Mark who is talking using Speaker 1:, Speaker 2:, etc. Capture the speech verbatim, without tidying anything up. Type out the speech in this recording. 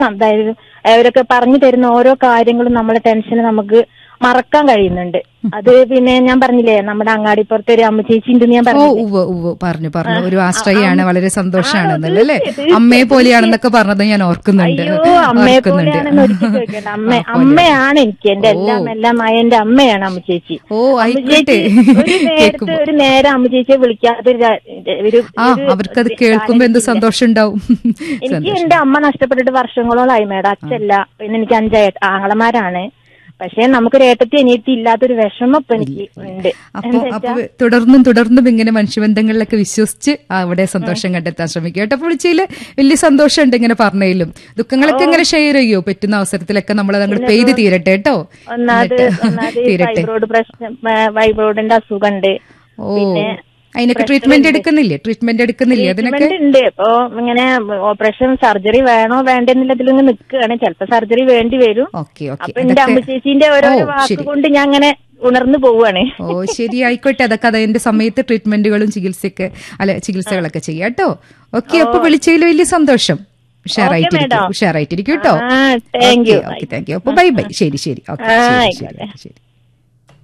Speaker 1: അതായത് അവരൊക്കെ പറഞ്ഞു തരുന്ന ഓരോ കാര്യങ്ങളും നമ്മളെ ടെൻഷന് നമുക്ക് മറക്കാൻ കഴിയുന്നുണ്ട്. അത് പിന്നെ ഞാൻ പറഞ്ഞില്ലേ നമ്മുടെ അങ്ങാടിപ്പുറത്തെ ഒരു അമ്മ ചേച്ചി ഉണ്ടെന്ന് ഞാൻ
Speaker 2: പറഞ്ഞു പറഞ്ഞു പറഞ്ഞു ഒരു ആശ്രയാണ്, വളരെ സന്തോഷാണെന്നല്ലേ അല്ലേ, അമ്മയെ പോലെയാണെന്നൊക്കെ പറഞ്ഞത് ഞാൻ ഓർക്കുന്നുണ്ട്.
Speaker 1: അയ്യോ അമ്മയെ പോലെയാണെന്ന് ഒരിക്കലും ചോദിക്കണ്ട. അമ്മ അമ്മയാണ് എനിക്ക്, എന്റെ എല്ലാം എല്ലാം എന്റെ അമ്മയാണ് അമ്മ ചേച്ചി.
Speaker 2: ഓ ആയിക്കോട്ടെ.
Speaker 1: ഒരു നേരത്തെ ഒരു നേരം അമ്മ ചേച്ചിയെ വിളിക്കാതെ
Speaker 2: അവർക്കത് കേൾക്കുമ്പോ എന്ത് സന്തോഷം ഉണ്ടാവും.
Speaker 1: എനിക്ക് എന്റെ അമ്മ നഷ്ടപ്പെട്ടിട്ട് വർഷങ്ങളോളായി മേഡം. അച്ഛല്ല, പിന്നെ എനിക്ക് അഞ്ച് ആങ്ങളമാരാണ്. പക്ഷെ നമുക്കൊരു ഏട്ടത്തി അനിയത്തി ഇല്ലാത്തൊരു വിഷമം ഇപ്പൊ എനിക്ക് ഉണ്ട്.
Speaker 2: അപ്പൊ അപ്പൊ തുടർന്നും തുടർന്നും ഇങ്ങനെ മനുഷ്യബന്ധങ്ങളിലൊക്കെ വിശ്വസിച്ച് അവിടെ സന്തോഷം കണ്ടെത്താൻ ശ്രമിക്കുക കേട്ടോ. വിളിച്ചതില് വലിയ സന്തോഷമുണ്ട് ഇങ്ങനെ പറഞ്ഞതിലും. ദുഃഖങ്ങളൊക്കെ ഇങ്ങനെ ഷെയർ ചെയ്യോ പറ്റുന്ന അവസരത്തിലൊക്കെ നമ്മൾ അങ്ങോട്ട് പെയ്ത് തീരട്ടെ കേട്ടോ.
Speaker 1: ഫൈബ്രോയിഡ് പ്രശ്നം, ഫൈബ്രോയിഡിന്റെ അസുഖമുണ്ട്. പിന്നെ
Speaker 2: അതിനൊക്കെ ട്രീറ്റ്മെന്റ് എടുക്കുന്നില്ലേ? ട്രീറ്റ്മെന്റ് എടുക്കുന്നില്ലേ? അതിനൊക്കെ
Speaker 1: ഉണ്ട്. ഇപ്പൊ ഇങ്ങനെ ഓപ്പറേഷൻ സർജറി വേണോ വേണ്ടെന്നുള്ളതിൽ ഇങ്ങനെ നിൽക്കുകയാണ്. ചിലപ്പോ സർജറി വേണ്ടി വരും. അപ്പൊ എന്റെ അമ്മ ചേച്ചീന്റെ ഓരോ വാക്ക് കൊണ്ട് ഞാൻ അങ്ങനെ ഉണർന്നു പോവുകയാണ്.
Speaker 2: ഓ ശരി, ആയിക്കോട്ടെ. അതൊക്കെ അതിന്റെ സമയത്ത് ട്രീറ്റ്മെന്റുകളും ചികിത്സയൊക്കെ അല്ലെ ചികിത്സകളൊക്കെ ചെയ്യാം കേട്ടോ. ഓക്കെ, അപ്പൊ വിളിച്ചതിൽ വലിയ സന്തോഷം. ഉഷാറായിട്ടിരിക്കും ഉഷാറായിട്ടിരിക്കും കേട്ടോ.
Speaker 1: Thank you.
Speaker 2: Thank you. അപ്പൊ ബൈ ബൈ. ശരി ശരി ഓക്കെ ശരി ശരി.